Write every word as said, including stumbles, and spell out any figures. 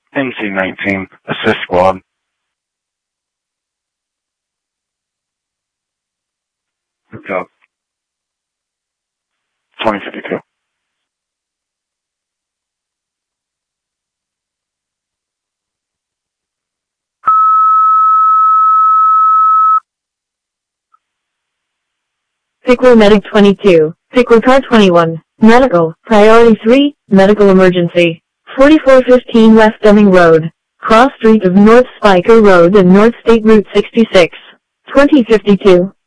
M C nineteen, assist squad. Good job. twenty fifty-two. Pickler Medic twenty-two, Pickler Car twenty-one, Medical, Priority three, Medical Emergency, forty-four fifteen West Deming Road, cross street of North Spiker Road and North State Route sixty-six, twenty fifty-two.